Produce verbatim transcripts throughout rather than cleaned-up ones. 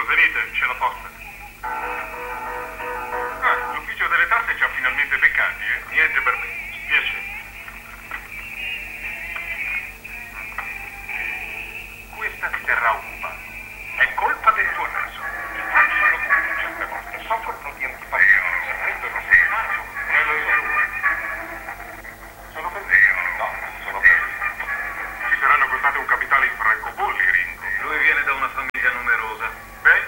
venite, c'è la posta. Ah, l'ufficio delle tasse ci ha finalmente beccati, eh? Niente per me, spiace. Questa ti terrà occupato. È colpa del tuo naso. I fatti sono pubblici certe volte, soffrono di antipatia, si prendono sul naso. Non lo so. Sono bellino. No, sono bellino. Ci saranno costate un capitale in francobolli, Ringo. Lui viene da una famiglia numerosa. Beh?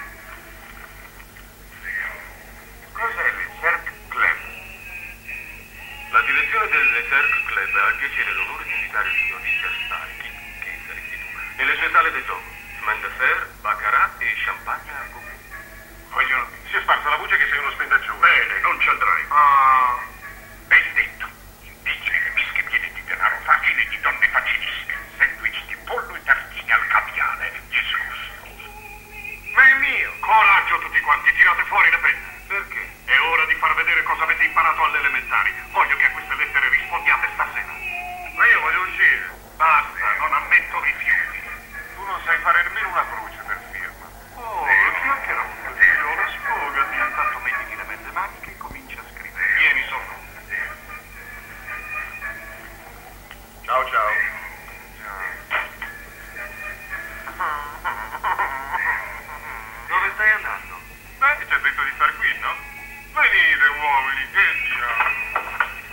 Cos'è l'Ecerc Club? La direzione dell'Ecerc Club ha il piacere e l'onore di invitare il signor Richard Starkey, che saresti tu, nelle sue sale de gioco, chemin de fer, baccarat e champagne a goût. Vogliono... Si è sparsa la voce che sei uno spendaccione. Bene, non ci andrai. Ah... Ben detto. Indigene che mischi pieni di denaro facile e di donne faciliste. Sandwich di pollo e tartine al caviale. Disgustoso. Ma è mio. Coraggio tutti quanti, tirate fuori le penne. Perché? È ora di far vedere cosa avete imparato alle elementari. Voglio che a queste lettere rispondiate stasera. Ma io voglio uscire. Basta, non ammetto rifiuti. Tu non sai fare nemmeno una croce per firma. Oh, chiacchierò. Ora sfogati. Intanto mettiti le mezze maniche e comincia a scrivere. Vieni sopra. Ciao, ciao. Dove stai andando? Beh, ci ha detto di star qui, no? Venite, uomo.